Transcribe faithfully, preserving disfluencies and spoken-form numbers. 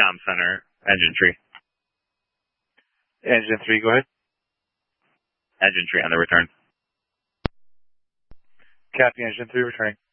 comm center, engine tree. Engine three, go ahead. Engine tree on the return. Copy, engine three returning.